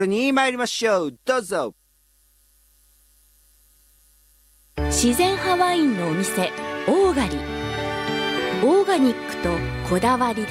に参りましょう。どうぞ。 自然派ワインのお店オーガリ。オーガニックとこだわりで